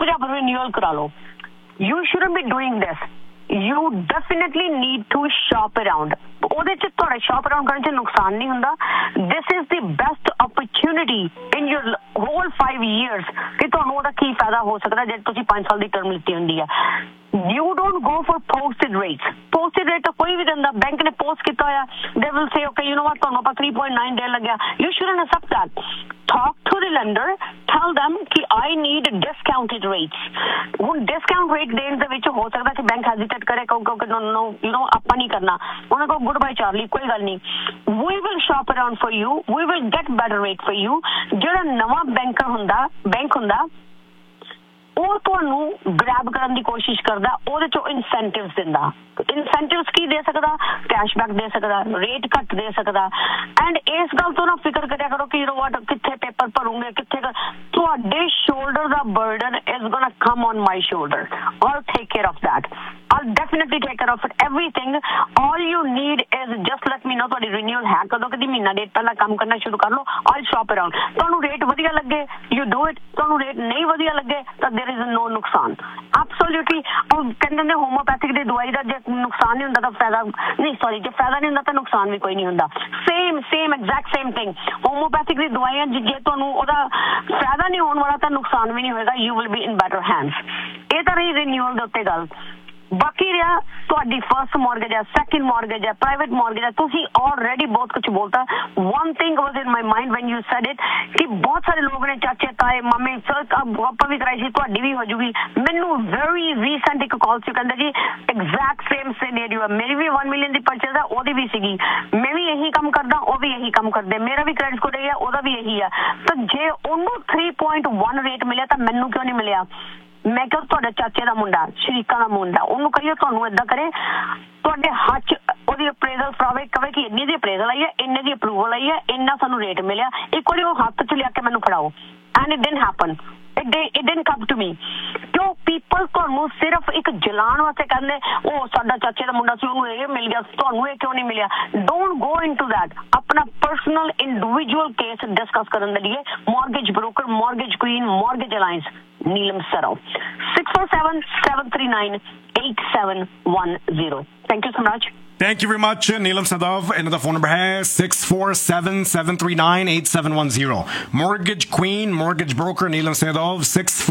चुपचाप रिन्यूअल करा लो। You shouldn't be doing this. You definitely need to shop around. ਉਹਦੇ ਚ ਤੁਹਾਡਾ ਸ਼ਾਪ ਅਰਾਊਂਡ ਕਰਨ ਚ ਨੁਕਸਾਨ ਨਹੀਂ ਹੁੰਦਾ। This is the best opportunity in your whole 5 years ਕਿ ਤੁਹਾਨੂੰ ਉਹਦਾ ਕੀ ਫਾਇਦਾ ਹੋ ਸਕਦਾ ਜੇ ਤੁਸੀਂ 5 ਸਾਲ ਦੀ ਟਰਮ ਲਿੱਤੀ ਹੁੰਦੀ ਹੈ। You don't go for posted rates. Posted rate ਤਾਂ ਕੋਈ ਵੀ ਦਿੰਦਾ, ਬੈਂਕ ਨੇ ਪੋਸਟ ਕੀਤਾ ਹੋਇਆ, they will say okay you know what ਤੁਹਾਨੂੰ ਆਪਾਂ 3.9 ਦੇ ਲੱਗਿਆ। You shouldn't accept that. Talk to the lender, tell them ਕਿ I need discounted rates. ਹੁਣ discount rate ਦੇਣ ਦੇ ਵਿੱਚ ਹੋ ਸਕਦਾ ਕਿ ਬੈਂਕ ਹੈਜ਼ਿਟੇਟ ਕਰੇ ਕਿਉਂਕਿ no you know ਆਪਾਂ ਨਹੀਂ ਕਰਨਾ, ਉਹਨਾਂ ਕੋਲ ਗੁੱਡ ਬਾਈ ਚਾਰਲੀ ਕੋਈ ਗੱਲ ਨਹੀਂ। We will shop around for you, we will get better rate for you। ਜਿਹੜਾ ਨਵਾਂ ਬੈਂਕ ਹੁੰਦਾ ਉਹ ਤੁਹਾਨੂੰ ਗ੍ਰੈਬ ਕਰਨ ਦੀ ਕੋਸ਼ਿਸ਼ ਕਰਦਾ, ਉਹਦੇ ਚੋਂ ਇਨਸੈਂਟਿਵਸ ਦਿੰਦਾ। ਇਨਸੈਂਟਿਵਸ ਕੀ ਦੇ ਸਕਦਾ? ਕੈਸ਼ਬੈਕ ਦੇ ਸਕਦਾ, ਰੇਟ ਘੱਟ ਦੇ ਸਕਦਾ। ਐਂਡ ਇਸ ਗੱਲ ਤੋਂ ਨਾ ਫਿਕਰ ਕਰਿਆ ਕਰੋ ਕਿ ਯੂ ਨੋ ਵਾਟ ਕਿੱਥੇ ਪੇਪਰ ਭਰੂਗੇ, ਕਿੱਥੇ ਤੁਹਾਡੇ shoulder the burden is ਗੋਣਾ come on my shoulder. I'll take care of that. I'll definitely take care of it, everything. All you need is just let me know ਤੁਹਾਡੀ renewal ਹੈ ਕਦੋਂ, ਕਦੀ ਮਹੀਨਾ date ਪਹਿਲਾਂ ਕੰਮ ਕਰਨਾ ਸ਼ੁਰੂ ਕਰ ਲਓ। I'll shop around। ਤੁਹਾਨੂੰ ਰੇਟ ਵਧੀਆ ਲੱਗੇ you do it, ਤੁਹਾਨੂੰ ਰੇਟ ਨਹੀਂ ਵਧੀਆ ਲੱਗੇ ਤਾਂ there is no ਨੁਕਸਾਨ। Absolutely। ਉਹ ਕਹਿੰਦੇ ਨੇ ਹੋਮੋਪੈਥਿਕ ਦੀ ਦਵਾਈ ਦਾ ਜੇ ਨੁਕਸਾਨ ਨਹੀਂ ਹੁੰਦਾ ਤਾਂ ਫਾਇਦਾ ਨਹੀਂ, ਸੌਰੀ ਜੇ ਫਾਇਦਾ ਨਹੀਂ ਹੁੰਦਾ ਤਾਂ ਨੁਕਸਾਨ ਵੀ ਕੋਈ ਨਹੀਂ ਹੁੰਦਾ। Same exact same thing. Homeopathic ਦੀ ਦਵਾਈਆਂ ਜੇ ਤੁਹਾਨੂੰ ਉਹਦਾ ਫਾਇਦਾ ਨਹੀਂ ਹੋਣ ਵਾਲਾ ਤਾਂ ਨੁਕਸਾਨ ਵੀ ਨਹੀਂ ਹੋਏਗਾ। You will be in better hands। ਇਹ ਤਾਂ ਰਹੀ ਰਿਨਿਊਅਲ ਦੇ ਉੱਤੇ ਗੱਲ। ਬਾਕੀ ਰਿਹਾ ਤੁਹਾਡੀ ਫਰਸਟ ਮੌਰਗੇਜ ਹੈ, ਸੈਕਿੰਡ ਮੌਰਗੇਜ ਹੈ, ਪ੍ਰਾਈਵੇਟ ਮੌਰਗੇਜ ਹੈ। ਤੁਸੀਂ ਆਲਰੇਡੀ ਬਹੁਤ ਕੁਝ ਬੋਲਤਾ। one thing was in my mind when you said it ਕਿ ਬਹੁਤ ਸਾਰੇ ਲੋਕ ਨੇ, ਚਾਚੇ ਤਾਏ ਮਾਮੇ ਆਪਾਂ ਵੀ ਕਰਾਈ ਸੀ, ਤੁਹਾਡੀ ਵੀ ਹੋ ਜੂਗੀ। ਮੈਨੂੰ ਵੈਰੀ ਰੀਸੈਂਟ ਇੱਕ ਕਾਲ ਸੀ, ਕਹਿੰਦੇ ਜੀ ਐਗਜ਼ੈਕਟ ਸੇਮ ਸਿਨੈਰੀਓ ਹੈ, ਮੇਰੀ ਵੀ 1 ਮਿਲੀਅਨ ਦੀ ਪਰਚੇਜ਼ ਹੈ, ਉਹਦੀ ਵੀ ਸੀਗੀ, ਮੈਂ ਵੀ ਇਹੀ ਕੰਮ ਕਰਦਾ, ਉਹ ਵੀ ਇਹੀ ਕੰਮ ਕਰਦੇ, ਮੇਰਾ ਵੀ ਕ੍ਰੈਡਿਟ ਸਕੋਰ ਇਹੀ ਹੈ, ਉਹਦਾ ਵੀ ਇਹੀ ਹੈ। ਤਾਂ ਜੇ ਉਹਨੂੰ 3.1 ਰੇਟ ਮਿਲਿਆ ਤਾਂ ਮੈਨੂੰ ਕਿਉਂ ਨਹੀਂ ਮਿਲਿਆ? ਮੈਂ ਕਿਹਾ ਤੁਹਾਡੇ ਚਾਚੇ ਦਾ ਮੁੰਡਾ, ਸ਼ਰੀਕਾਂ ਦਾ ਮੁੰਡਾ, ਉਹਨੂੰ ਕਹੀਏ ਤੁਹਾਨੂੰ ਏਦਾਂ ਕਰੇ, ਤੁਹਾਡੇ ਹੱਥ 'ਚ ਉਹਦੀ ਅਪਰੇਜ਼ਲ ਫਰਾਵੇ, ਕਵੇ ਕਿ ਇੰਨੀ ਦੀ ਅਪਰੇਜ਼ਲ ਆਈ ਹੈ, ਇੰਨੇ ਦੀ ਅਪਰੂਵਲ ਆਈ ਹੈ, ਇੰਨਾ ਸਾਨੂੰ ਰੇਟ ਮਿਲਿਆ, ਇੱਕ ਵਾਰੀ ਉਹ ਹੱਥ 'ਚ ਲਿਆ ਕੇ ਮੈਨੂੰ ਫੜਾਓ। And it didn't happen, it didn't come to me। ਕਿਉਂ ਪੀਪਲ ਤੁਹਾਨੂੰ ਸਿਰਫ ਇੱਕ ਜਲਾਉਣ ਵਾਸਤੇ ਕਹਿੰਦੇ ਉਹ ਸਾਡਾ ਚਾਚੇ ਦਾ ਮੁੰਡਾ ਸੀ, ਉਹਨੂੰ ਇਹ ਮਿਲ ਗਿਆ, ਤੁਹਾਨੂੰ ਇਹ ਕਿਉਂ ਨਹੀਂ ਮਿਲਿਆ? Don't go into that. ਆਪਣਾ ਪਰਸਨਲ ਇੰਡੀਵਿਜੂਅਲ ਕੇਸ ਡਿਸਕਸ ਕਰਨ ਦੇ ਲਈ mortgage broker, mortgage Queen, mortgage alliance, Neelam ਸਰੋਂ, 647-739-8710। Thank you so much. Thank you very much, Neelam Sadov. Another phone number hai 647-739-8710. Mortgage Queen, Mortgage Broker, Neelam Sadov,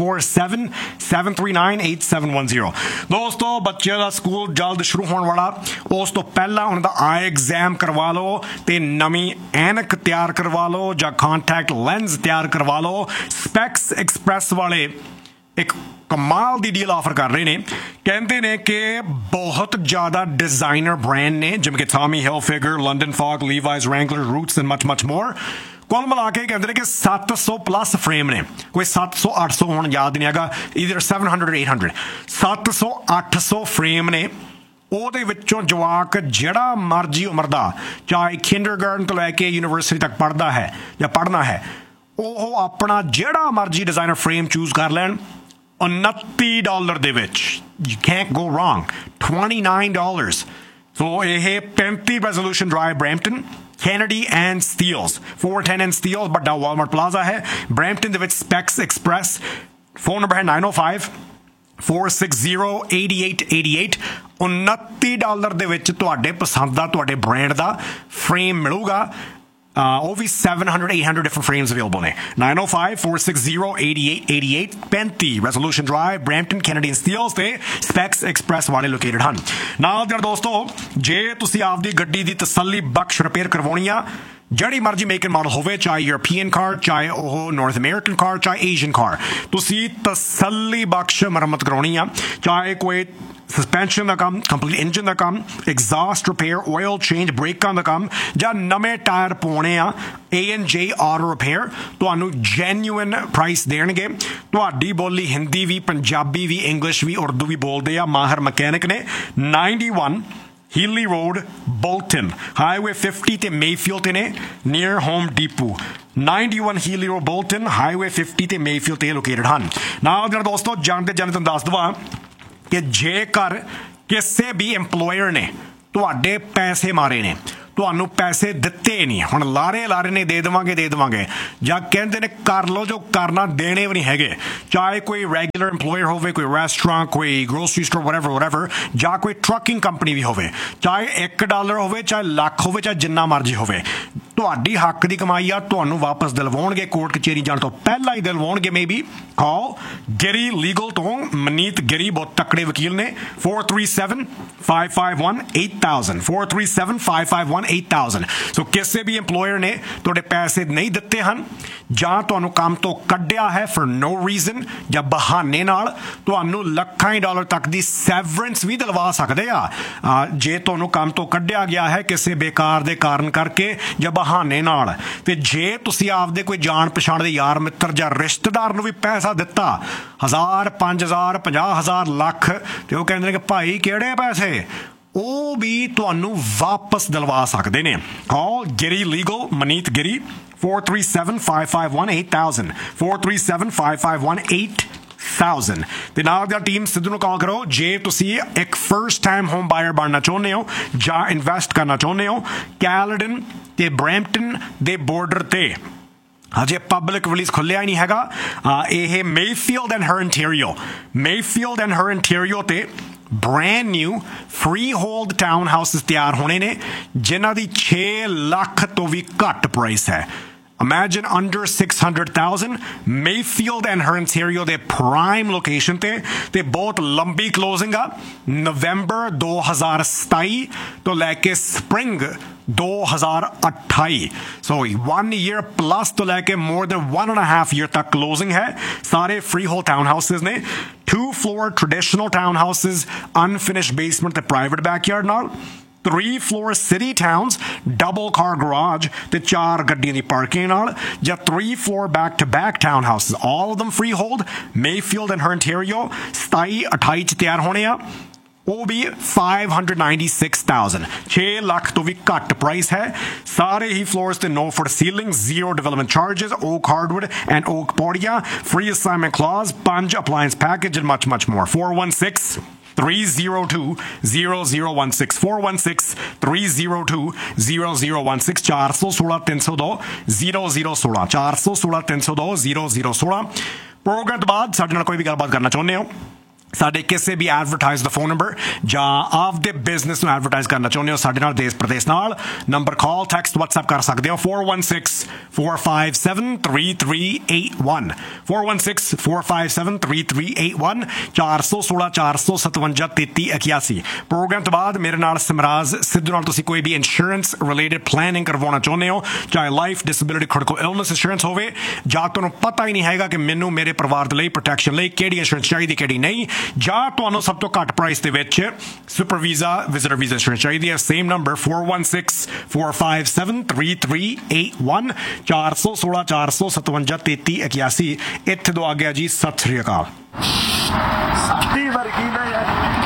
647-739-8710. ਦੋਸਤੋ ਬੱਚਿਆਂ ਦਾ school ਜਲਦ ਸ਼ੁਰੂ ਹੋਣ ਵਾਲਾ, ਉਸ ਤੋਂ ਪਹਿਲਾਂ ਉਹਨਾਂ ਦਾ ਆਈ ਐਗਜ਼ਾਮ ਕਰਵਾ ਲਓ ਤੇ ਨਵੀਂ ਐਨਕ ਤਿਆਰ ਕਰਵਾ ਲਓ ਜਾਂ ਕੰਟੈਕਟ ਲੈਂਸ ਤਿਆਰ ਕਰਵਾ ਲਓ। ਸਪੈਕਸ ਐਕਸਪ੍ਰੈਸ ਵਾਲੇ ਇੱਕ ਕਮਾਲ ਦੀ ਡੀਲ ਆਫਰ ਕਰ ਰਹੇ ਨੇ। ਕਹਿੰਦੇ ਨੇ ਕਿ ਬਹੁਤ ਜ਼ਿਆਦਾ ਡਿਜ਼ਾਈਨਰ ਬ੍ਰਾਂਡ ਨੇ ਜਿਵੇਂ ਕਿ ਟਾਮੀ ਹਿਲਫਿਗਰ, London fog, ਲੀਵਾਈਜ਼, Wrangler, roots and much ਮੋਰ। ਕੁੱਲ ਮਿਲਾ ਕੇ ਕਹਿੰਦੇ ਨੇ ਕਿ 700 ਪਲੱਸ ਫਰੇਮ ਨੇ, ਕੋਈ 700 800 ਹੁਣ ਯਾਦ ਨਹੀਂ ਹੈਗਾ, ਈਦਰ 700 or 800, 700 800 ਫਰੇਮ ਨੇ। ਉਹਦੇ ਵਿੱਚੋਂ ਜਵਾਕ ਜਿਹੜਾ ਮਰਜ਼ੀ ਉਮਰ ਦਾ, ਚਾਹੇ ਕਿੰਡਰਗਾਰਟਨ ਤੋਂ ਲੈ ਕੇ ਯੂਨੀਵਰਸਿਟੀ ਤੱਕ ਪੜ੍ਹਦਾ ਹੈ ਜਾਂ ਪੜ੍ਹਨਾ ਹੈ, ਉਹ ਆਪਣਾ ਜਿਹੜਾ ਮਰਜ਼ੀ ਡਿਜ਼ਾਈਨਰ ਫਰੇਮ ਚੂਜ਼ ਕਰ ਲੈਣ। $29 ਦੇ ਵਿੱਚ you can't go wrong, $29। ਸੋ ਇਹ 35 resolution drive Brampton, Kennedy and Steeles, 410 and Steeles, ਵੱਡਾ ਵਾਲਮਾਰਟ ਪਲਾਜ਼ਾ ਹੈ ਬਰੈਂਪਟਨ ਦੇ ਵਿੱਚ। ਸਪੈਕਸ ਐਕਸਪ੍ਰੈਸ, ਫੋਨ ਨੰਬਰ ਹੈ 905-460-8888। $29 ਦੇ ਵਿੱਚ ਤੁਹਾਡੇ ਪਸੰਦ ਦਾ, ਤੁਹਾਡੇ ਬ੍ਰਾਂਡ ਦਾ ਫਰੇਮ ਮਿਲੂਗਾ। ਉਹ ਵੀ 700 800 different frames available ਨੇ। 905-460-8888, 35 Resolution Drive, Brampton, Kennedy and Steeles ਤੇ Specs Express ਵਾਲੇ ਲੋਕੇਟਡ ਹਨ। ਨਾਲ ਦੇ ਦੋਸਤੋ, ਜੇ ਤੁਸੀਂ ਆਪਦੀ ਗੱਡੀ ਦੀ ਤਸੱਲੀ ਬਖਸ਼ ਰਿਪੇਅਰ ਕਰਵਾਉਣੀ ਆ, ਜਿਹੜੀ ਮਰਜ਼ੀ ਮੇਕ ਐਂਡ ਮਾਡਲ ਹੋਵੇ, ਚਾਹੇ ਯੂਰਪੀਅਨ ਕਾਰ, ਚਾਹੇ ਉਹ ਨਾਰਥ ਅਮਰੀਕਨ ਕਾਰ, ਚਾਹੇ ਏਸ਼ੀਅਨ ਕਾਰ, ਤੁਸੀਂ ਤਸੱਲੀ ਬਖਸ਼ ਮੁਰੰਮਤ ਕਰਾਉਣੀ ਆ। ਚਾਹੇ ਕੋਈ ਸਸਪੈਂਸ਼ਨ ਦਾ ਕੰਮ, ਕੰਪਲੀਟ ਇੰਜਨ ਦਾ ਕੰਮ, ਐਗਜ਼ਾਸਟ ਰਿਪੇਅਰ, ਆਇਲ ਚੇਂਜ, ਬ੍ਰੇਕਾਂ ਦਾ ਕੰਮ, ਜਾਂ ਨਵੇਂ ਟਾਇਰ ਪਾਉਣੇ ਆ, A&J ਆਟੋ ਰਿਪੇਅਰ ਤੁਹਾਨੂੰ ਜੈਨੂਇਨ ਪ੍ਰਾਈਸ ਦੇਣਗੇ। ਤੁਹਾਡੀ ਬੋਲੀ ਹਿੰਦੀ ਵੀ, ਪੰਜਾਬੀ ਵੀ, ਇੰਗਲਿਸ਼ ਵੀ, ਉਰਦੂ ਵੀ ਬੋਲਦੇ ਆ, ਮਾਹਰ ਮਕੈਨਿਕ ਨੇ। 91 Healy Road, Bolton, Highway 50 ਤੇ Mayfield ਤੇ ਨੇ, near Home Depot। 91 Healy Road, Bolton, Highway 50 ਤੇ Mayfield ਤੇ ਲੋਕੇਟਡ ਹਨ। ਨਾਲ ਦੇ ਦੋਸਤੋ, ਜਾਣਦੇ ਤੁਹਾਨੂੰ ਦੱਸ ਦਵਾਂ ਕਿ ਜੇਕਰ ਕਿਸੇ ਵੀ ਐਮਪਲੋਇਰ ਨੇ ਤੁਹਾਡੇ ਪੈਸੇ ਮਾਰੇ ਨੇ, ਤੁਹਾਨੂੰ ਪੈਸੇ ਦਿੱਤੇ ਨਹੀਂ, ਹੁਣ ਲਾਰੇ ਨੇ ਦੇ ਦੇਵਾਂਗੇ ਜਾਂ ਕਹਿੰਦੇ ਨੇ ਕਰ ਲਓ ਜੋ ਕਰਨਾ, ਦੇਣੇ ਵੀ ਨਹੀਂ ਹੈਗੇ। ਚਾਹੇ ਕੋਈ ਰੈਗੂਲਰ ਇੰਪਲੋਇਰ ਹੋਵੇ, ਕੋਈ ਰੈਸਟੋਰੈਂਟ, ਕੋਈ ਗਰੋਸਰੀ ਸਟੋਰ, whatever, ਜਾਂ ਕੋਈ ਟਰੱਕਿੰਗ ਕੰਪਨੀ ਵੀ ਹੋਵੇ, ਚਾਹੇ $1 ਹੋਵੇ, ਚਾਹੇ ਲੱਖ ਹੋਵੇ, ਚਾਹੇ ਜਿੰਨਾ ਮਰਜ਼ੀ ਹੋਵੇ, ਤੁਹਾਡੀ ਹੱਕ ਦੀ ਕਮਾਈ ਆ, ਤੁਹਾਨੂੰ ਵਾਪਸ ਦਿਲਵਾਉਣਗੇ। ਕੋਰਟ ਕਚਹਿਰੀ ਜਾਣ ਤੋਂ ਪਹਿਲਾਂ ਹੀ ਦਿਲਵਾਉਣਗੇ। ਮੇਬੀ ਕਾਲ ਗਿਰੀ ਲੀਗਲ ਤੋਂ ਮਨੀਤ ਗਿਰੀ, ਬਹੁਤ ਤਕੜੇ ਵਕੀਲ ਨੇ। 437-551-8000 437-551-8000। ਸੋ ਕਿਸੇ ਵੀ ਇੰਪਲੋਇਰ ਨੇ ਤੁਹਾਡੇ ਪੈਸੇ ਨਹੀਂ ਦਿੱਤੇ ਹਨ ਜਾਂ ਤੁਹਾਨੂੰ ਕੰਮ ਤੋਂ ਕੱਢਿਆ ਹੈ ਫॉर नो ਰੀਜ਼ਨ ਜਾਂ ਬਹਾਨੇ ਨਾਲ, ਤੁਹਾਨੂੰ ਲੱਖਾਂ ਡਾਲਰ ਤੱਕ ਦੀ ਸੈਵਰੈਂਸ ਵੀ ਦਿਲਵਾ ਸਕਦੇ ਆ ਜੇ ਤੁਹਾਨੂੰ ਕੰਮ ਤੋਂ ਕੱਢਿਆ ਗਿਆ ਹੈ ਕਿਸੇ ਬੇਕਾਰ ਦੇ ਕਾਰਨ ਕਰਕੇ ਜਾਂ ਬਹਾਨੇ ਨਾਲ। ਤੇ ਜੇ ਤੁਸੀਂ ਆਪਦੇ ਕੋਈ ਜਾਣ ਪਛਾਣ ਦੇ ਯਾਰ ਮਿੱਤਰ ਜਾਂ ਰਿਸ਼ਤੇਦਾਰ ਨੂੰ ਵੀ ਪੈਸਾ ਦਿੱਤਾ, 1000 5000 50000 ਲੱਖ, ਤੇ ਉਹ ਕਹਿੰਦੇ ਨੇ ਕਿ ਭਾਈ ਕਿਹੜੇ ਪੈਸੇ, ਉਹ ਵੀ ਤੁਹਾਨੂੰ ਵਾਪਸ ਦਿਲਵਾ ਸਕਦੇ ਨੇ। ਕਾਲ ਗਿਰੀ ਲੀਗਲ, ਮਨੀਤ ਗਿਰੀ, 437-551-8000 437-551-8000। ਤੇ ਨਾਲ ਦੀ ਟੀਮ ਸਿੱਧੂ ਨੂੰ ਕਾਲ ਕਰੋ ਜੇ ਤੁਸੀਂ ਇੱਕ ਫਰਸਟ ਟਾਈਮ ਹੋਮ ਬਾਇਰ ਬਣਨਾ ਚਾਹੁੰਦੇ ਹੋ ਜਾਂ ਇਨਵੈਸਟ ਕਰਨਾ ਚਾਹੁੰਦੇ ਹੋ। ਕੈਲਡਨ ਤੇ ਬਰੈਂਪਟਨ ਦੇ ਬਾਰਡਰ ਤੇ ਹਜੇ ਪਬਲਿਕ ਰਿਲੀਜ਼ ਖੁੱਲਿਆ ਹੀ ਨਹੀਂ ਹੈਗਾ। ਇਹ ਮੇਫੀਲਡ ਐਂਡ ਹਰ ਇੰਟੀਰੀਓ ਤੇ brand new free hold town houses ਤਿਆਰ ਹੋਣੇ ਨੇ ਜਿਨ੍ਹਾਂ ਦੀ 6 ਲੱਖ ਤੋਂ ਵੀ ਘੱਟ ਪ੍ਰਾਈਸ ਹੈ। Imagine under 600,000 Mayfield and her interior ਦੇ prime location ਤੇ ਬਹੁਤ ਲੰਬੀ closing ਆ। ਨਵੰਬਰ 2027 ਤੋਂ ਲੈ ਕੇ ਸਪ੍ਰਿੰਗ 2028, so 1 year plus ਤੋਂ ਲੈ ਕੇ more than 1.5 year ਤੱਕ closing ਹੈ। ਸਾਰੇ freehold townhouses ਨੇ, 2-floor traditional townhouses, unfinished basement ਤੇ private backyard ਨਾਲ, 3-floor city towns, double car garage ਤੇ 4 ਗੱਡੀਆਂ ਦੀ ਪਾਰਕਿੰਗ ਨਾਲ, ਜਾਂ 3-floor back-to-back townhouses, all of them freehold, Mayfield and her interior 27-28 ਚ ਤਿਆਰ ਹੋਣੇ ਆ। ਉਹ ਵੀ 596,000, 6 ਲੱਖ ਤੋਂ ਵੀ ਘੱਟ ਪ੍ਰਾਈਸ ਹੈ। ਸਾਰੇ ਹੀ ਫਲੋਰਸ ਤੇ no for ceiling, zero development charges, oak hardwood and oak ਪੌੜੀਆਂ, free assignment clause, 5 appliance package and much more। 416-302-0016 416-302-0016 416-302-0016 416-302-0016। Programme ਤੋਂ ਬਾਅਦ ਸਾਡੇ ਨਾਲ ਕੋਈ ਵੀ ਗੱਲਬਾਤ ਕਰਨਾ ਚਾਹੁੰਦੇ ਹੋ, ਸਾਡੇ ਕਿਸੇ ਵੀ ਐਡਵਰਟਾਈਜ਼ ਦਾ ਫੋਨ ਨੰਬਰ ਜਾਂ ਆਪਦੇ ਬਿਜ਼ਨਸ ਨੂੰ ਐਡਵਰਟਾਈਜ਼ ਕਰਨਾ ਚਾਹੁੰਦੇ ਹੋ ਸਾਡੇ ਨਾਲ ਦੇਸ਼ ਪ੍ਰਦੇਸ਼ ਨਾਲ, ਨੰਬਰ ਕਾਲ, ਟੈਕਸਟ, WhatsApp ਕਰ ਸਕਦੇ ਹੋ। 416-457-3381 416-457-3381 416-457-3381। ਪ੍ਰੋਗਰਾਮ ਤੋਂ ਬਾਅਦ ਮੇਰੇ ਨਾਲ ਸਿਮਰਾਜ ਸਿੱਧੂ ਨਾਲ ਤੁਸੀਂ ਕੋਈ ਵੀ ਇੰਸ਼ੋਰੈਂਸ ਰਿਲੇਟਡ ਪਲੈਨਿੰਗ ਕਰਵਾਉਣਾ ਚਾਹੁੰਦੇ ਹੋ, ਚਾਹੇ life, disability, critical illness insurance ਹੋਵੇ, ਜਾਂ ਤੁਹਾਨੂੰ ਪਤਾ ਹੀ ਨਹੀਂ ਹੈਗਾ ਕਿ ਮੈਨੂੰ ਮੇਰੇ ਪਰਿਵਾਰ ਦੇ ਲਈ ਪ੍ਰੋਟੈਕਸ਼ਨ ਲਈ ਕਿਹੜੀ ਇੰਸ਼ੋਰੈਂਸ ਚਾਹੀਦੀ ਕਿਹੜੀ ਨਹੀਂ, ਜਾਂ ਤੁਹਾਨੂੰ ਸਭ ਤੋਂ ਘੱਟ ਪ੍ਰਾਈਸ ਦੇ ਵਿੱਚ super visa, visitor visa insurance ਚਾਹੀਦੀ ਹੈ, ਸੇਮ ਨੰਬਰ 416-457-3381 416-457-3381। ਇੱਥੇ ਤੋਂ ਆ ਗਿਆ ਜੀ, ਸਤਿ ਸ੍ਰੀ ਅਕਾਲ। ਸਾਡੀ ਵਰਗੀ ਨਾ ਯਾਰ।